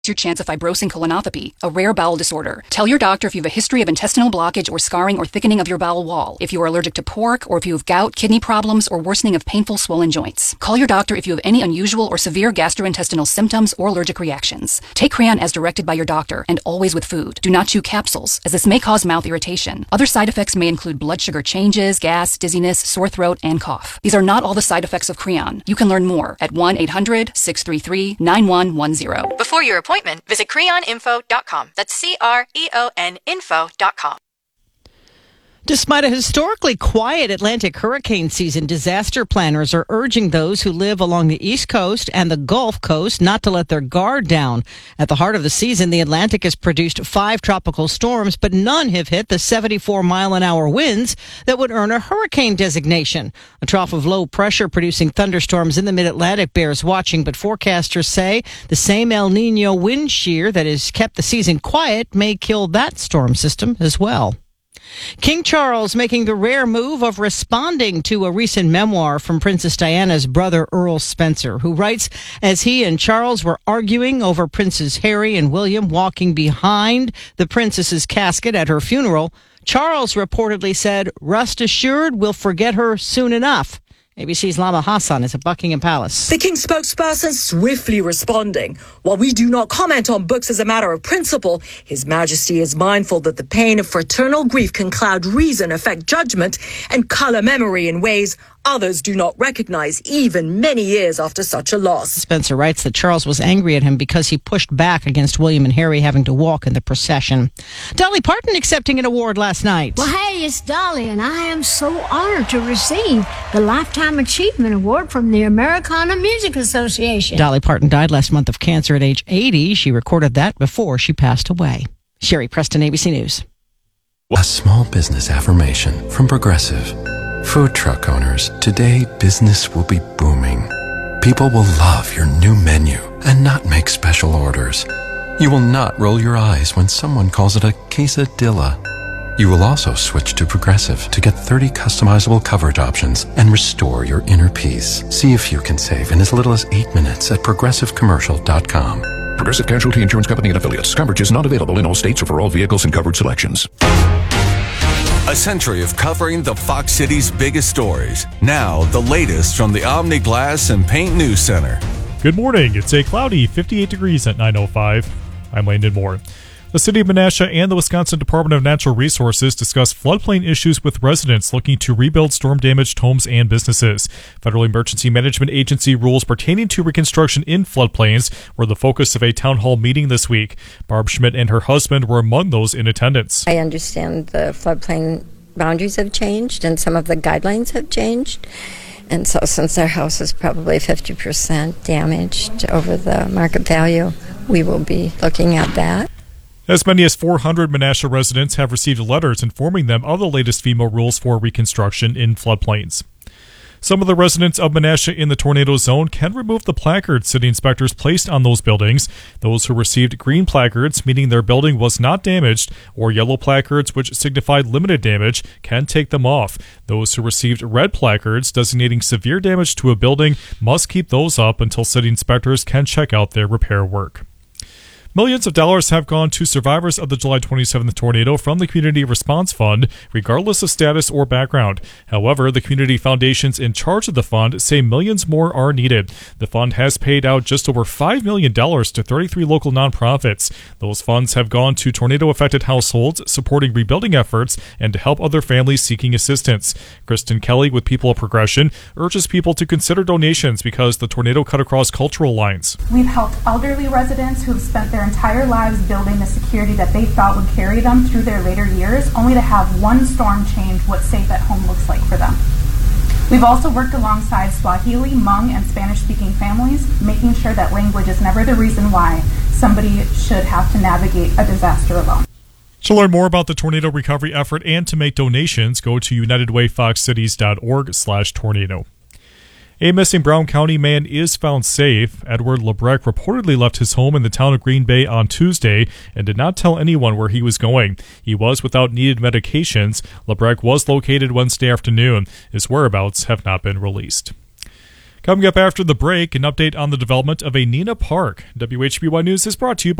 Your chance of fibrosing colonopathy, a rare bowel disorder. Tell your doctor if you have a history of intestinal blockage or scarring or thickening of your bowel wall, if you are allergic to pork, or if you have gout, kidney problems, or worsening of painful swollen joints. Call your doctor if you have any unusual or severe gastrointestinal symptoms or allergic reactions. Take Creon as directed by your doctor, and always with food. Do not chew capsules, as this may cause mouth irritation. Other side effects may include blood sugar changes, gas, dizziness, sore throat, and cough. These are not all the side effects of Creon. You can learn more at 1-800-633-9110. Before your appointment, visit creoninfo.com. That's CREON info.com. Despite a historically quiet Atlantic hurricane season, disaster planners are urging those who live along the East Coast and the Gulf Coast not to let their guard down. At the heart of the season, the Atlantic has produced 5 tropical storms, but none have hit the 74-mile-an-hour winds that would earn a hurricane designation. A trough of low pressure producing thunderstorms in the mid-Atlantic bears watching, but forecasters say the same El Nino wind shear that has kept the season quiet may kill that storm system as well. King Charles making the rare move of responding to a recent memoir from Princess Diana's brother Earl Spencer, who writes, as he and Charles were arguing over Princes Harry and William walking behind the princess's casket at her funeral, Charles reportedly said, "Rest assured, we'll forget her soon enough." ABC's Lama Hassan is at Buckingham Palace. The King's spokesperson swiftly responding. While we do not comment on books as a matter of principle, His Majesty is mindful that the pain of fraternal grief can cloud reason, affect judgment, and color memory in ways others do not recognize, even many years after such a loss. Spencer writes that Charles was angry at him because he pushed back against William and Harry having to walk in the procession. Dolly Parton accepting an award last night. Well, hey, it's Dolly, and I am so honored to receive the Lifetime Achievement Award from the Americana Music Association. Dolly Parton died last month of cancer at age 80. She recorded that before she passed away. Sherry Preston, ABC News. A small business affirmation from Progressive. Food truck owners, today business will be booming. People will love your new menu and not make special orders. You will not roll your eyes when someone calls it a quesadilla. You will also switch to Progressive to get 30 customizable coverage options and restore your inner peace. See if you can save in as little as 8 minutes at progressivecommercial.com. Progressive Casualty Insurance Company and Affiliates. Coverage is not available in all states or for all vehicles and coverage selections. A century of covering the Fox City's biggest stories. Now, the latest from the Omni Glass and Paint News Center. Good morning. It's a cloudy 58 degrees at 9:05. I'm Landon Moore. The City of Menasha and the Wisconsin Department of Natural Resources discussed floodplain issues with residents looking to rebuild storm-damaged homes and businesses. Federal Emergency Management Agency rules pertaining to reconstruction in floodplains were the focus of a town hall meeting this week. Barb Schmidt and her husband were among those in attendance. I understand the floodplain boundaries have changed and some of the guidelines have changed. And so since our house is probably 50% damaged over the market value, we will be looking at that. As many as 400 Menasha residents have received letters informing them of the latest FEMA rules for reconstruction in floodplains. Some of the residents of Menasha in the tornado zone can remove the placards city inspectors placed on those buildings. Those who received green placards, meaning their building was not damaged, or yellow placards, which signified limited damage, can take them off. Those who received red placards designating severe damage to a building must keep those up until city inspectors can check out their repair work. Millions of dollars have gone to survivors of the July 27th tornado from the Community Response Fund, regardless of status or background. However, the community foundations in charge of the fund say millions more are needed. The fund has paid out just over $5 million to 33 local nonprofits. Those funds have gone to tornado-affected households, supporting rebuilding efforts, and to help other families seeking assistance. Kristen Kelly with People of Progression urges people to consider donations because the tornado cut across cultural lines. We've helped elderly residents who have spent their entire lives building the security that they thought would carry them through their later years, only to have one storm change what safe at home looks like for them. We've also worked alongside Swahili, Hmong, and Spanish-speaking families, making sure that language is never the reason why somebody should have to navigate a disaster alone. To learn more about the tornado recovery effort and to make donations, go to unitedwayfoxcities.org/tornado. A missing Brown County man is found safe. Edward Lebrecht reportedly left his home in the town of Green Bay on Tuesday and did not tell anyone where he was going. He was without needed medications. Lebrecht was located Wednesday afternoon. His whereabouts have not been released. Coming up after the break, an update on the development of a Nina Park. WHBY News is brought to you by